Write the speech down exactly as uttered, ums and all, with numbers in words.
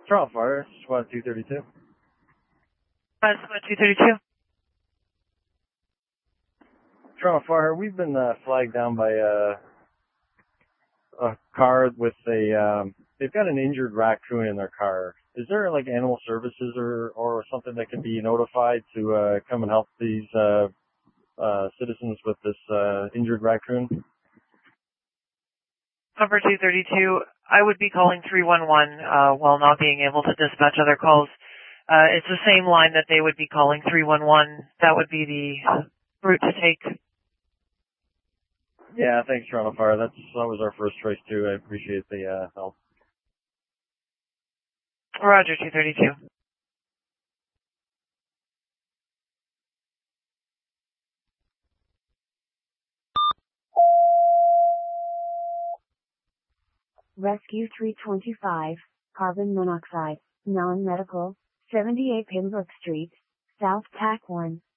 Toronto Fire, Squad two thirty-two. Uh, Squad two thirty-two. Toronto Fire, we've been uh, flagged down by uh, a car with a, um, they've got an injured raccoon in their car. Is there like animal services or, or something that can be notified to uh, come and help these uh, uh, citizens with this uh, injured raccoon? Number two thirty-two, I would be calling three one one uh, while not being able to dispatch other calls. Uh, it's the same line that they would be calling three one one. That would be the route to take. Yeah, thanks, Toronto Fire. That's, that was our first choice, too. I appreciate the uh, help. Roger, two thirty-two. Rescue three twenty-five, carbon monoxide, non-medical, seventy-eight Pembroke Street, South Tack one.